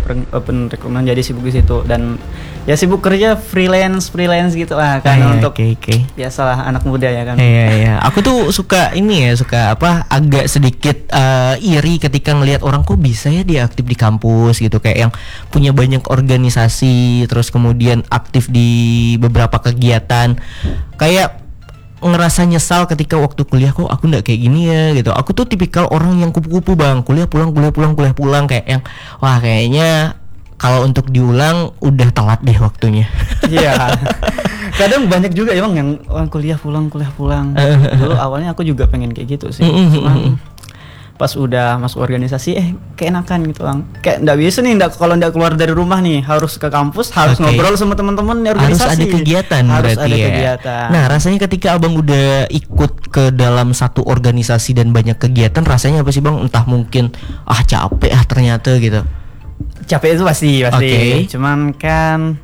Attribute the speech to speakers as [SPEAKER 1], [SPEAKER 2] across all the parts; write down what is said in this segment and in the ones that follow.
[SPEAKER 1] open recruitment, jadi sibuk di situ dan ya sibuk kerja freelance gitu lah kan untuk biasalah anak muda ya kan.
[SPEAKER 2] Iya. Aku tuh suka agak sedikit iri ketika ngelihat orang kok bisa ya dia aktif di kampus gitu, kayak yang punya banyak organisasi terus kemudian aktif di beberapa kegiatan. Kayak ngerasa nyesal ketika waktu kuliah kok aku nggak kayak gini ya gitu. Aku tuh tipikal orang yang kupu-kupu bang, kuliah pulang kayak yang wah kayaknya kalau untuk diulang udah telat deh waktunya.
[SPEAKER 1] Iya. Kadang banyak juga emang yang kuliah pulang. Dulu awalnya aku juga pengen kayak gitu sih. Cuman pas udah masuk organisasi keenakan gitu bang, kayak nggak bisa nih kalau nggak keluar dari rumah nih harus ke kampus, harus ngobrol sama teman-teman organisasi,
[SPEAKER 2] harus ada kegiatan, kegiatan. Nah rasanya ketika abang udah ikut ke dalam satu organisasi dan banyak kegiatan, rasanya apa sih bang? Entah mungkin capek ternyata gitu.
[SPEAKER 1] Capek itu pasti. Cuman kan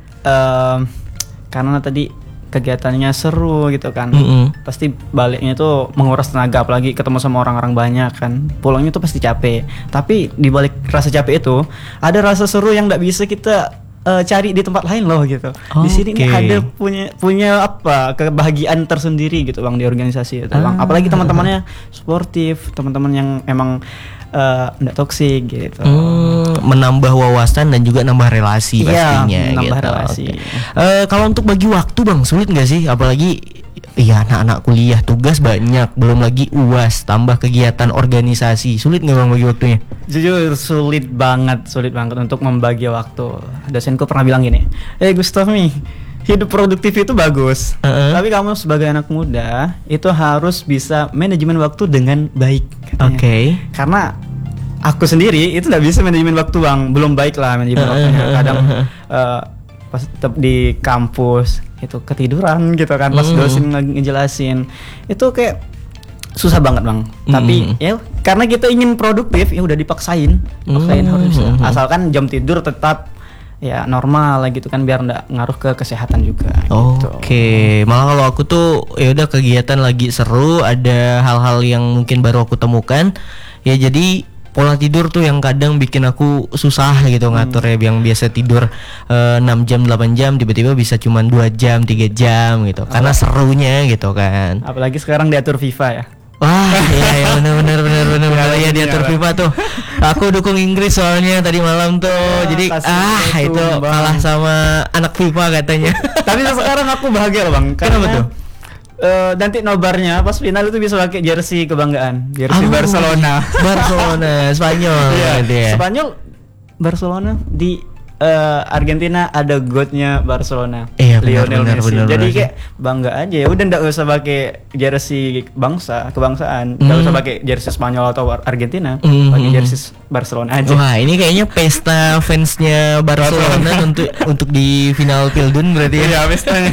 [SPEAKER 1] karena tadi kegiatannya seru gitu kan, pasti baliknya tuh menguras tenaga, apalagi ketemu sama orang-orang banyak kan, pulangnya tuh pasti capek. Tapi di balik rasa capek itu ada rasa seru yang nggak bisa kita cari di tempat lain loh gitu. Di sini ada punya kebahagiaan tersendiri gitu bang di organisasi itu bang. Apalagi teman-temannya sportif, teman-teman yang emang nggak toksik gitu.
[SPEAKER 2] Menambah wawasan dan juga nambah relasi pastinya.
[SPEAKER 1] Menambah relasi.
[SPEAKER 2] Kalau untuk bagi waktu bang sulit nggak sih? Apalagi anak-anak kuliah tugas banyak, belum lagi UAS tambah kegiatan organisasi, sulit nggak bang bagi waktunya?
[SPEAKER 1] Jujur sulit banget untuk membagi waktu. Dosenku pernah bilang gini, Gustav nih, hidup produktif itu bagus, tapi kamu sebagai anak muda itu harus bisa manajemen waktu dengan baik. Karena aku sendiri itu nggak bisa manajemen waktu bang, belum baik lah manajemen waktunya. Kadang pas tetap di kampus itu ketiduran gitu kan, pas dosen lagi ngejelasin itu kayak susah banget bang. Tapi ya karena kita ingin produktif ya udah dipaksain harus bisa. Asalkan jam tidur tetap ya normal lah gitu kan, biar nggak ngaruh ke kesehatan juga.
[SPEAKER 2] Malah kalau aku tuh ya udah kegiatan lagi seru, ada hal-hal yang mungkin baru aku temukan ya, jadi pola tidur tuh yang kadang bikin aku susah gitu ngatur ya, yang biasa tidur 6 jam 8 jam tiba-tiba bisa cuma 2 jam 3 jam gitu karena serunya gitu kan.
[SPEAKER 1] Apalagi sekarang diatur FIFA ya.
[SPEAKER 2] Wah, iya benar ya diatur FIFA tuh. Aku dukung Inggris soalnya tadi malam tuh. Jadi itu kalah sama anak FIFA katanya.
[SPEAKER 1] Tapi sekarang aku bahagia loh bang.
[SPEAKER 2] Kenapa tuh?
[SPEAKER 1] Nanti nobarnya pas final itu bisa pakai jersey kebanggaan, jersey Barcelona.
[SPEAKER 2] Spanyol.
[SPEAKER 1] Spanyol Barcelona di Argentina ada godnya Barcelona, Lionel Messi. Jadi kayak bangga aja ya, udah nggak usah pakai jersey kebangsaan, nggak usah pakai jersey Spanyol atau Argentina, pakai jersey Barcelona aja.
[SPEAKER 2] Wah ini kayaknya pesta fansnya Barcelona untuk di final Pildun berarti ya.
[SPEAKER 1] Iya pestanya.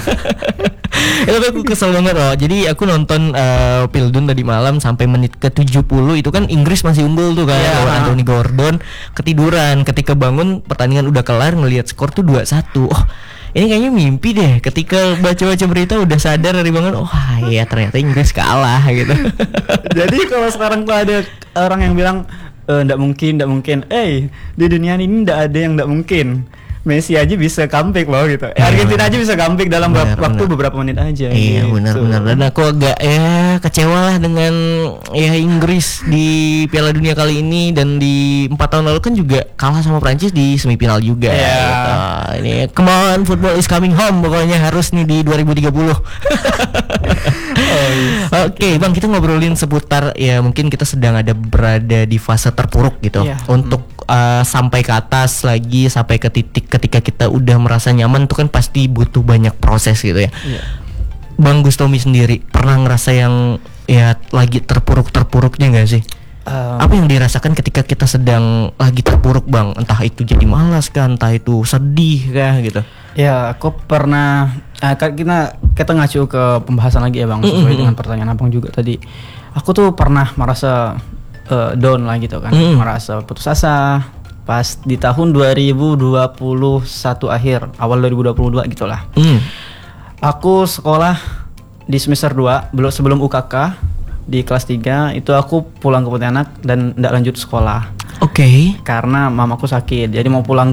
[SPEAKER 2] Itu aku kesel banget loh. Jadi aku nonton Pildun tadi malam sampai menit ke 70 itu kan Inggris masih unggul tuh kan, Anthony Gordon ketiduran. Ketika bangun pertandingan udah kelar, ngelihat skor tuh 2-1. Ini kayaknya mimpi deh. Ketika baca-baca berita udah sadar dari bangun, ternyata Inggris kalah gitu.
[SPEAKER 1] Jadi kalau sekarang tuh ada orang yang bilang nggak mungkin. Di dunia ini nggak ada yang nggak mungkin. Messi aja bisa comeback loh gitu. Argentina aja bisa comeback dalam waktu beberapa menit aja.
[SPEAKER 2] Iya benar. Dan aku agak kecewa lah dengan Inggris di Piala Dunia kali ini, dan di 4 tahun lalu kan juga kalah sama Prancis di semifinal juga. Gitu. Ini come on, football is coming home, pokoknya harus nih di 2030. Oke, Bang, kita ngobrolin seputar ya mungkin kita sedang berada di fase terpuruk gitu. Untuk sampai ke atas lagi, sampai ke titik ketika kita udah merasa nyaman tuh kan pasti butuh banyak proses gitu ya. Bang Gustomi sendiri pernah ngerasa yang lagi terpuruknya nggak sih? Apa yang dirasakan ketika kita sedang lagi terpuruk bang? Entah itu jadi malas kan, entah itu sedih kah gitu.
[SPEAKER 1] Ya aku pernah kita ngacu ke pembahasan lagi ya bang, sesuai dengan pertanyaan abang juga tadi. Aku tuh pernah merasa down lah gitu kan, merasa putus asa pas di tahun 2021 akhir, awal 2022 gitulah. Aku sekolah di semester 2 sebelum UKK di kelas 3 itu aku pulang ke Pontianak dan enggak lanjut sekolah. Karena mamaku sakit, jadi mau pulang